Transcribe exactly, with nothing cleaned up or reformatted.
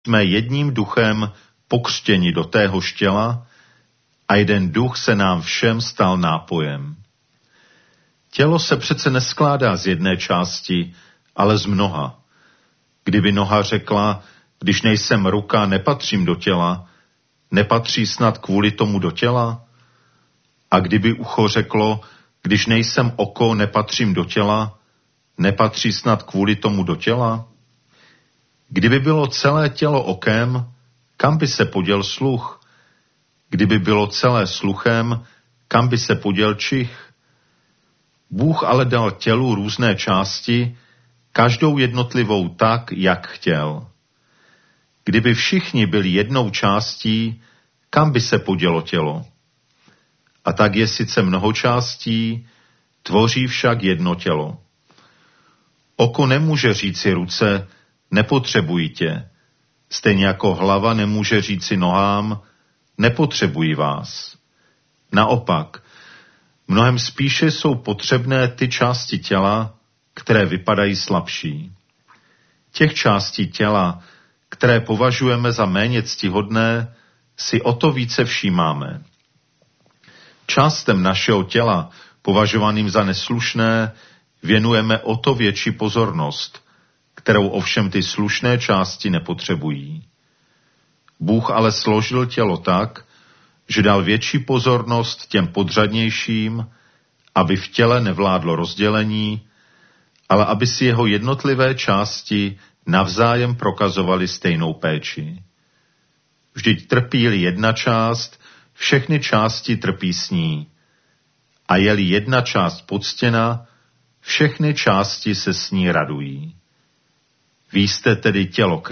jsme jedním duchem pokřtěni do téhož těla a jeden duch se nám všem stal nápojem. Tělo se přece neskládá z jedné části, ale z mnoha. Kdyby noha řekla, když nejsem ruka, nepatřím do těla, nepatří snad kvůli tomu do těla? A kdyby ucho řeklo, když nejsem oko, nepatřím do těla, nepatří snad kvůli tomu do těla? Kdyby bylo celé tělo okem, kam by se poděl sluch? Kdyby bylo celé sluchem, kam by se poděl čich? Bůh ale dal tělu různé části, každou jednotlivou tak, jak chtěl. Kdyby všichni byli jednou částí, kam by se podělo tělo? A tak je sice mnoho částí, tvoří však jedno tělo. Oko nemůže říci ruce, nepotřebuji tě, stejně jako hlava nemůže říci nohám, nepotřebuji vás. Naopak, mnohem spíše jsou potřebné ty části těla, které vypadají slabší. Těch částí těla, které považujeme za méně ctihodné, si o to více všímáme. Částem našeho těla, považovaným za neslušné, věnujeme o to větší pozornost, kterou ovšem ty slušné části nepotřebují. Bůh ale složil tělo tak, že dal větší pozornost těm podřadnějším, aby v těle nevládlo rozdělení, ale aby si jeho jednotlivé části navzájem prokazovaly stejnou péči. Vždyť trpí-li jedna část, všechny části trpí s ní. A je-li jedna část poctěna, všechny části se s ní radují. Vy jste tedy tělo